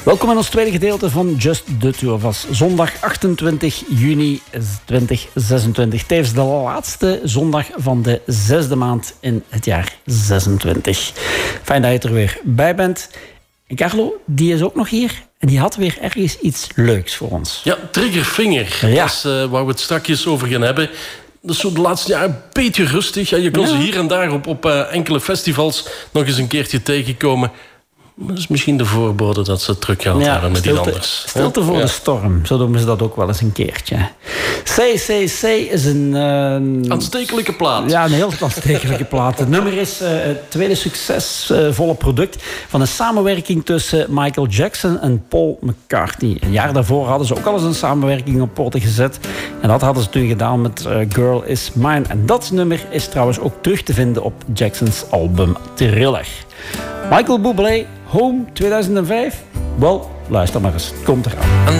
Welkom in ons tweede gedeelte van Just the Two of Us. Zondag 28 juni 2026. Tevens de laatste zondag van de 6e maand in het jaar 26. Fijn dat je er weer bij bent. En Carlo, die is ook nog hier. En die had weer ergens iets leuks voor ons. Ja, Triggerfinger. Ja. Dat is waar we het straks over gaan hebben. Dat is zo de laatste jaren een beetje rustig. Ja, je kon ze hier en daar op enkele festivals nog eens een keertje tegenkomen. Dat is misschien de voorbode dat ze het teruggehaald hebben met die anders. Stilte voor de storm, zo noemen ze dat ook wel eens een keertje. C is een... aanstekelijke plaat. Ja, een heel aanstekelijke plaat. Het nummer is het tweede succesvolle product van een samenwerking tussen Michael Jackson en Paul McCartney. Een jaar daarvoor hadden ze ook al eens een samenwerking op poten gezet. En dat hadden ze toen gedaan met Girl Is Mine. En dat nummer is trouwens ook terug te vinden op Jacksons album Thriller. Michael Bublé, Home 2005. Wel, luister maar eens. Het komt eraan.